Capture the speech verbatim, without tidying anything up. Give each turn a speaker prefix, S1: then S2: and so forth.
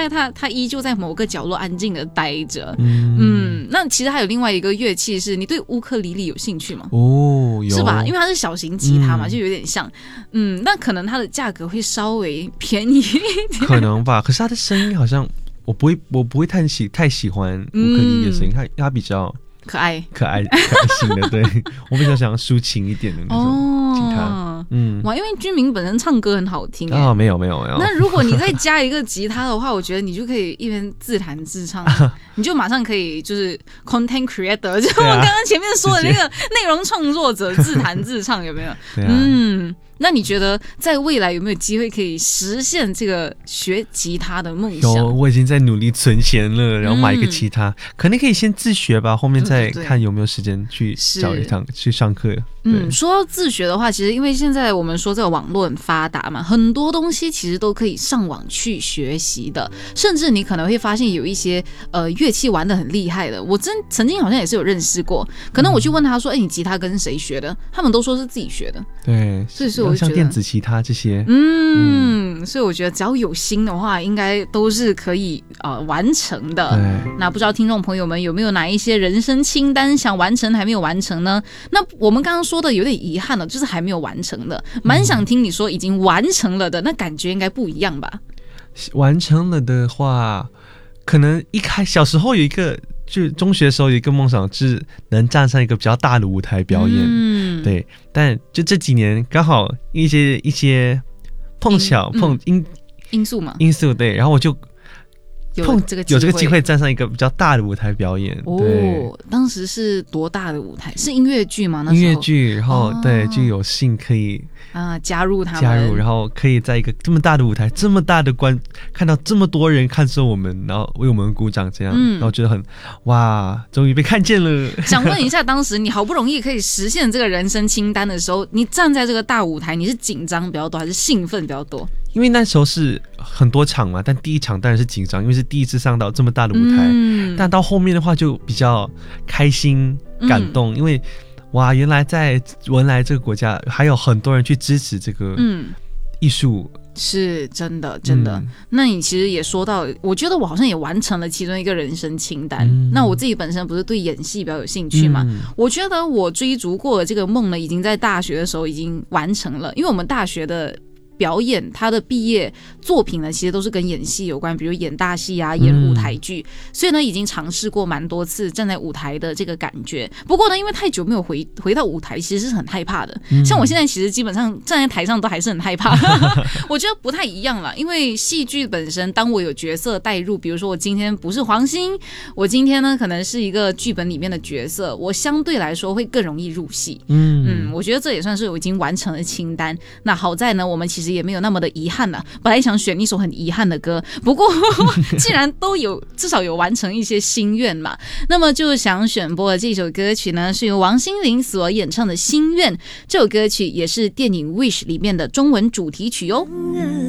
S1: 该他他依旧在某个角落安静的待着。嗯, 嗯，那其实还有另外一个乐器是，你对乌克丽丽有兴趣吗？
S2: 哦，有，
S1: 是吧？因为它是小型吉他嘛，嗯、就有点像。嗯，那可能它的价格会稍微便宜一点，
S2: 可能吧。可是它的声音好像我不会，我不会太喜太喜欢乌克丽丽的声音，它、嗯、它比较。
S1: 可爱
S2: 可爱可爱型的，对，我比较想要抒情一点的那种吉他。哦、
S1: 嗯，哇，因为君明本身唱歌很好听
S2: 啊、哦，没有没有没有。
S1: 那如果你再加一个吉他的话，我觉得你就可以一边自弹自唱，你就马上可以就是 content creator， 就我刚刚前面说的那个内容创作者，自弹自唱有没有？
S2: 对啊、
S1: 嗯。那你觉得在未来有没有机会可以实现这个学吉他的梦想？
S2: 有，我已经在努力存钱了，然后买一个吉他，嗯、可能可以先自学吧，后面再看有没有时间去找一堂去上课。
S1: 嗯，说到自学的话，其实因为现在我们说这个网络很发达嘛，很多东西其实都可以上网去学习的，甚至你可能会发现有一些呃乐器玩得很厉害的，我真曾经好像也是有认识过，可能我去问他说，哎、嗯，你吉他跟谁学的？他们都说是自己学的。
S2: 对，
S1: 所以说我就觉得
S2: 像电子吉他这些，
S1: 嗯，嗯所以我觉得只要有心的话，应该都是可以呃完成的。那不知道听众朋友们有没有哪一些人生清单想完成还没有完成呢？那我们刚刚说的有点遗憾了，就是还没有完成的，蛮想听你说已经完成了的，那感觉应该不一样吧？
S2: 完成了的话，可能一开小时候有一个。就中学的时候有一个梦想，是能站上一个比较大的舞台表演，嗯，对。但就这几年刚好一些一些碰巧碰、嗯、因
S1: 因素嘛，
S2: 因素对，然后我就
S1: 有这个
S2: 有这个机会站上一个比较大的舞台表演。
S1: 哦，
S2: 对，
S1: 当时是多大的舞台？是音乐剧吗？那
S2: 时候音乐剧，然后、哦、对，就有幸可以
S1: 啊加入他们，
S2: 加入，然后可以在一个这么大的舞台，这么大的观，看到这么多人看着我们，然后为我们鼓掌，这样，嗯、然后觉得很哇，终于被看见了。
S1: 想问一下，当时你好不容易可以实现这个人生清单的时候，你站在这个大舞台，你是紧张比较多，还是兴奋比较多？
S2: 因为那时候是很多场嘛，但第一场当然是紧张，因为是第一次上到这么大的舞台。嗯、但到后面的话就比较开心、感动，嗯、因为哇，原来在文莱这个国家还有很多人去支持这个艺术。嗯
S1: 是真的真的、嗯、那你其实也说到，我觉得我好像也完成了其中一个人生清单、嗯、那我自己本身不是对演戏比较有兴趣嘛、嗯、我觉得我追逐过的这个梦呢，已经在大学的时候已经完成了，因为我们大学的表演他的毕业作品呢，其实都是跟演戏有关，比如演大戏啊，演舞台剧、嗯、所以呢已经尝试过蛮多次站在舞台的这个感觉。不过呢因为太久没有回回到舞台，其实是很害怕的、嗯、像我现在其实基本上站在台上都还是很害怕我觉得不太一样啦，因为戏剧本身当我有角色带入，比如说我今天不是黄兴，我今天呢可能是一个剧本里面的角色，我相对来说会更容易入戏。 嗯, 嗯我觉得这也算是我已经完成了清单。那好在呢我们其实也没有那么的遗憾了，本来想选一首很遗憾的歌，不过既然都有至少有完成一些心愿嘛，那么就想选播的这首歌曲呢是由王心凌所演唱的心愿，这首歌曲也是电影 Wish 里面的中文主题曲哦。